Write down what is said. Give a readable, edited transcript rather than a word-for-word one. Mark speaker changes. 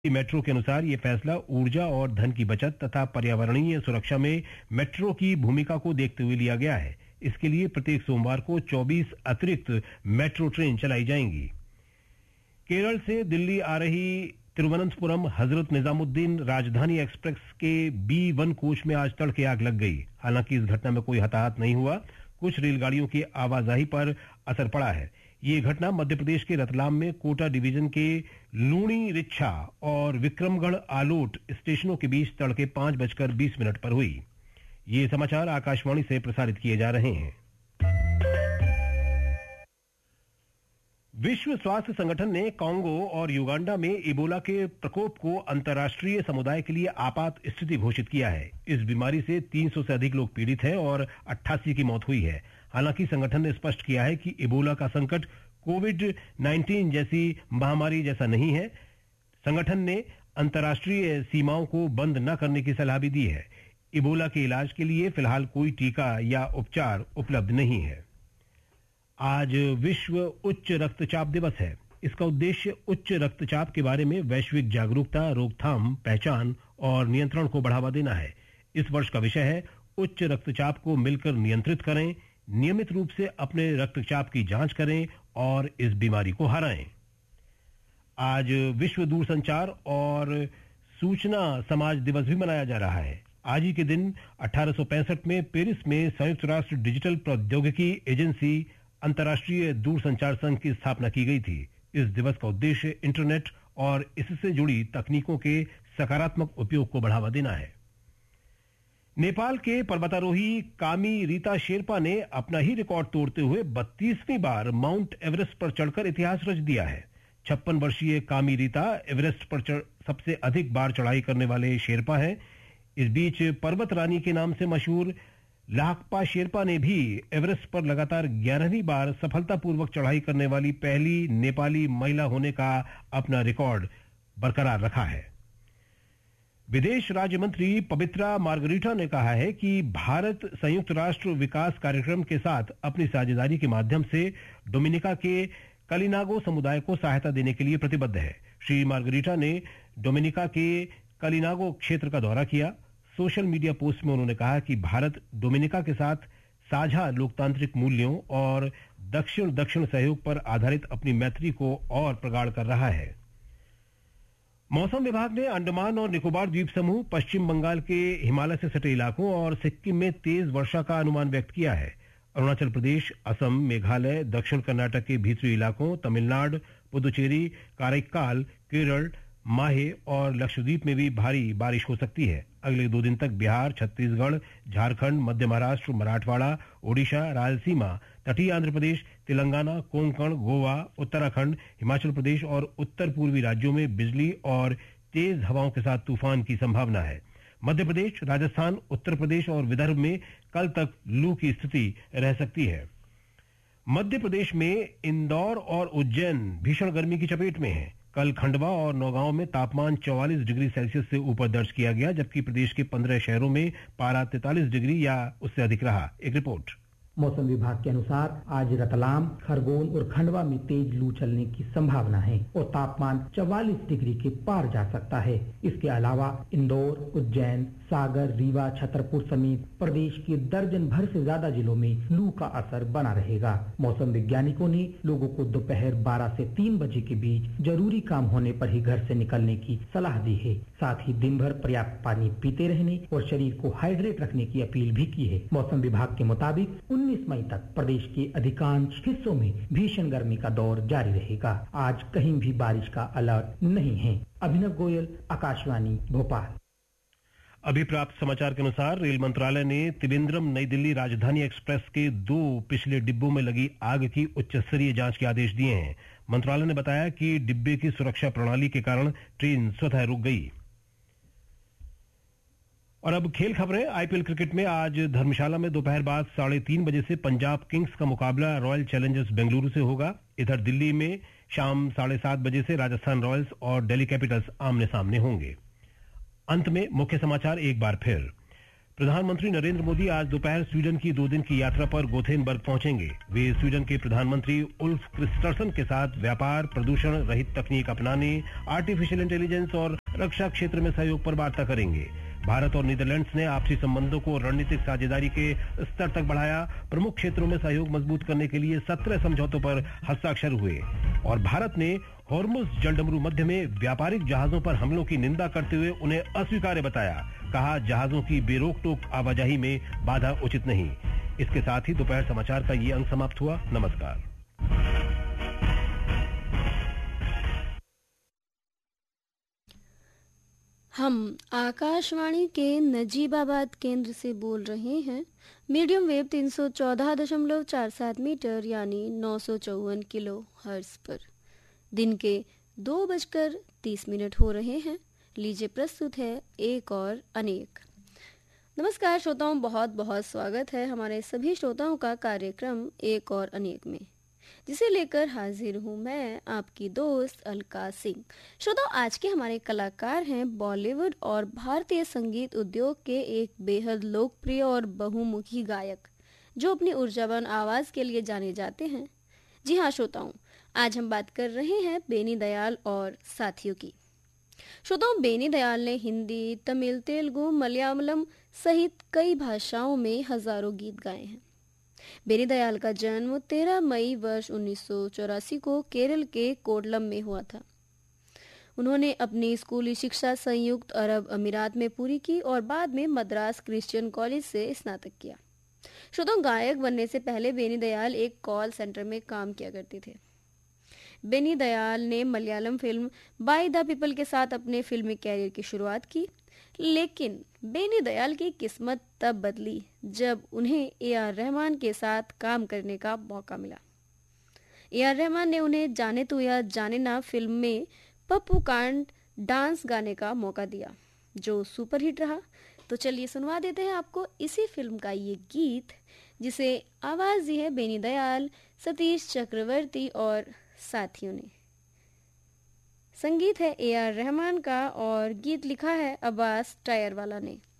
Speaker 1: Metro के अनुसार ये फैसला ऊर्जा और धन की बचत तथा पर्यावरणीय सुरक्षा में मेट्रो की भूमिका को देखते हुए लिया गया है। इसके लिए प्रत्येक सोमवार को 24 अतिरिक्त मेट्रो ट्रेन चलाई जाएंगी। केरल से दिल्ली आ रही तिरुवनंतपुरम हजरत निजामुद्दीन राजधानी एक्सप्रेस के B1 कोच में आज तड़के आग लग गई। हालांकि इस घटना में कोई हताहत नहीं हुआ। कुछ रेलगाड़ियों की आवाजाही पर असर पड़ा है। ये घटना मध्य प्रदेश के रतलाम में कोटा डिवीजन के लूणी रिच्छा और विक्रमगढ़ आलोट स्टेशनों के बीच तड़के 5:20 पर हुई। ये समाचार आकाशवाणी से प्रसारित किए जा रहे हैं। विश्व स्वास्थ्य संगठन ने कांगो और युगांडा में इबोला के प्रकोप को अंतर्राष्ट्रीय समुदाय के लिए आपात स्थिति घोषित किया है। इस बीमारी से 300 से अधिक लोग पीड़ित हैं और 88 की मौत हुई है। हालांकि संगठन ने स्पष्ट किया है कि इबोला का संकट कोविड-19 जैसी महामारी जैसा नहीं है। संगठन ने अंतर्राष्ट्रीय सीमाओं को बंद न करने की सलाह भी दी है। इबोला के इलाज के लिए फिलहाल कोई टीका या उपचार उपलब्ध नहीं है। आज विश्व उच्च रक्तचाप दिवस है। इसका उद्देश्य उच्च रक्तचाप के बारे में वैश्विक जागरूकता, रोकथाम, पहचान और नियंत्रण को बढ़ावा देना है। इस वर्ष का विषय है उच्च रक्तचाप को मिलकर नियंत्रित करें, नियमित रूप से अपने रक्तचाप की जांच करें और इस बीमारी को हराएं। आज विश्व दूरसंचार और सूचना समाज दिवस भी मनाया जा रहा है। आज ही के दिन 1865 में पेरिस में संयुक्त राष्ट्र डिजिटल प्रौद्योगिकी एजेंसी अंतर्राष्ट्रीय दूरसंचार संघ की स्थापना की गई थी। इस दिवस का उद्देश्य इंटरनेट और इससे जुड़ी तकनीकों के सकारात्मक उपयोग को बढ़ावा देना है। नेपाल के पर्वतारोही कामी रीता शेरपा ने अपना ही रिकॉर्ड तोड़ते हुए 32वीं बार माउंट एवरेस्ट पर चढ़कर इतिहास रच दिया है। 56 वर्षीय कामी रीता एवरेस्ट पर सबसे अधिक बार चढ़ाई करने वाले शेरपा हैं। इस बीच पर्वत रानी के नाम से मशहूर लाहकपा शेरपा ने भी एवरेस्ट पर लगातार 11वीं बार सफलतापूर्वक चढ़ाई करने वाली पहली नेपाली महिला होने का अपना रिकॉर्ड बरकरार रखा है। विदेश राज्य मंत्री पवित्रा मार्गरीटा ने कहा है कि भारत संयुक्त राष्ट्र विकास कार्यक्रम के साथ अपनी साझेदारी के माध्यम से डोमिनिका के कलिनागो समुदाय को सहायता देने के लिए प्रतिबद्ध है। श्री मार्गरीटा ने डोमिनिका के कलिनागो क्षेत्र का दौरा किया। सोशल मीडिया पोस्ट में उन्होंने कहा कि भारत डोमिनिका के साथ साझा लोकतांत्रिक मूल्यों और दक्षिण सहयोग पर आधारित अपनी मैत्री को और प्रगाढ़ कर रहा है। मौसम विभाग ने अंडमान और निकोबार द्वीप समूह, पश्चिम बंगाल के हिमालय से सटे इलाकों और सिक्किम में तेज वर्षा का अनुमान व्यक्त किया है। अरुणाचल प्रदेश, असम, मेघालय, दक्षिण कर्नाटक के भीतरी इलाकों, तमिलनाडु, पुदुचेरी, काराइक्काल, केरल, माहे और लक्षद्वीप में भी भारी बारिश हो सकती है। अगले 2 दिन तक बिहार, छत्तीसगढ़, झारखंड, मध्य महाराष्ट्र, मराठवाड़ा, ओडिशा, रायलसीमा, तटीय आंध्र प्रदेश, तेलंगाना, कोंकण, गोवा, उत्तराखंड, हिमाचल प्रदेश और उत्तर पूर्वी राज्यों में बिजली और तेज हवाओं के साथ तूफान की संभावना है। मध्य प्रदेश, राजस्थान, उत्तर प्रदेश और विदर्भ में कल तक लू की स्थिति रह सकती है। मध्य प्रदेश में इंदौर और उज्जैन भीषण गर्मी की चपेट में है। कल खंडवा और नौगांव में तापमान 44 डिग्री सेल्सियस से ऊपर दर्ज किया गया, जबकि प्रदेश के 15 शहरों में पारा 43 डिग्री या उससे अधिक रहा। एक रिपोर्ट।
Speaker 2: मौसम विभाग के अनुसार आज रतलाम, खरगोन और खंडवा में तेज लू चलने की संभावना है और तापमान 44 डिग्री के पार जा सकता है। इसके अलावा इंदौर, उज्जैन, सागर, रीवा, छतरपुर समेत प्रदेश के दर्जन भर से ज्यादा जिलों में लू का असर बना रहेगा। मौसम वैज्ञानिकों ने लोगों को दोपहर 12 से 3 बजे के बीच जरूरी काम होने पर ही घर से निकलने की सलाह दी है। साथ ही दिन भर पर्याप्त पानी पीते रहने और शरीर को हाइड्रेट रखने की अपील भी की है। मौसम विभाग के मुताबिक 19 मई तक प्रदेश के अधिकांश हिस्सों में भीषण गर्मी का दौर जारी रहेगा। आज कहीं भी बारिश का अलर्ट नहीं है। अभिनव गोयल, आकाशवाणी, भोपाल।
Speaker 1: अभी प्राप्त समाचार के अनुसार रेल मंत्रालय ने त्रिवेंद्रम नई दिल्ली राजधानी एक्सप्रेस के 2 पिछले डिब्बों में लगी आग की उच्च स्तरीय जांच के आदेश दिए हैं। मंत्रालय ने बताया कि डिब्बे की सुरक्षा प्रणाली के कारण ट्रेन स्वतः रुक गई। और अब खेल खबरें। आईपीएल क्रिकेट में आज धर्मशाला में दोपहर बाद 3:30 बजे से पंजाब किंग्स का मुकाबला रॉयल चैलेंजर्स बेंगलुरु से होगा। इधर दिल्ली में शाम 7:30 बजे से राजस्थान रॉयल्स और दिल्ली कैपिटल्स आमने सामने होंगे। अंत में मुख्य समाचार एक बार फिर। प्रधानमंत्री नरेंद्र मोदी आज दोपहर स्वीडन की 2 दिन की यात्रा पर गोथेनबर्ग पहुंचेंगे। वे स्वीडन के प्रधानमंत्री उल्फ क्रिस्टरसन के साथ व्यापार, प्रदूषण रहित तकनीक अपनाने, आर्टिफिशियल इंटेलिजेंस और रक्षा क्षेत्र में सहयोग पर वार्ता करेंगे। भारत और नीदरलैंड्स ने आपसी संबंधों को रणनीतिक साझेदारी के स्तर तक बढ़ाया। प्रमुख क्षेत्रों में सहयोग मजबूत करने के लिए 17 समझौतों पर हस्ताक्षर हुए और भारत ने हॉर्मुज जलडमरू मध्य में व्यापारिक जहाजों पर हमलों की निंदा करते हुए उन्हें अस्वीकार्य बताया। कहा, जहाजों की बेरोक टोक आवाजाही में बाधा उचित नहीं। इसके साथ ही दोपहर समाचार का ये अंक समाप्त हुआ। नमस्कार।
Speaker 3: हम आकाशवाणी के नजीबाबाद केंद्र से बोल रहे हैं। मीडियम वेव 314.47 मीटर यानी 954 किलो हर्ट्ज पर। दिन के 2:30 हो रहे हैं। लीजिए प्रस्तुत है एक और अनेक। नमस्कार श्रोताओं, बहुत बहुत स्वागत है हमारे सभी श्रोताओं का कार्यक्रम एक और अनेक में, जिसे लेकर हाजिर हूँ मैं आपकी दोस्त अलका सिंह। श्रोताओं, आज के हमारे कलाकार हैं बॉलीवुड और भारतीय संगीत उद्योग के एक बेहद लोकप्रिय और बहुमुखी गायक, जो अपनी ऊर्जावान आवाज के लिए जाने जाते हैं। जी हाँ श्रोताओं, आज हम बात कर रहे हैं बेनी दयाल और साथियों की। श्रोताओं, बेनी दयाल ने हिंदी, तमिल, तेलुगु, मलयालम सहित कई भाषाओं में हजारों गीत गाए हैं। बेनी दयाल का जन्म 13 मई वर्ष 1984 को केरल के कोडलम में हुआ था। उन्होंने अपनी स्कूली शिक्षा संयुक्त अरब अमीरात में पूरी की और बाद में मद्रास क्रिश्चियन कॉलेज से स्नातक किया। श्रोताओं, गायक बनने से पहले बेनी दयाल एक कॉल सेंटर में काम किया करते थे। बेनी दयाल ने Malayalam film by the people के साथ अपने फिल्मी कैरियर की शुरुआत की, लेकिन बेनी दयाल की किस्मत तब बदली जब उन्हें ए.आर. रहमान के साथ काम करने का मौका मिला। ए.आर. रहमान ने उन्हें जाने तू या जाने ना फिल्म में पप्पू कांड डांस गाने का मौका दिया, जो सुपरहिट रहा। तो चलिए सुनवा देते हैं आपको इसी फिल्म का ये गीत, जिसे आवाज दी है बेनी दयाल, सतीश चक्रवर्ती और साथियों ने। संगीत है ए.आर. रहमान का और गीत लिखा है अब्बास टायरवाला ने।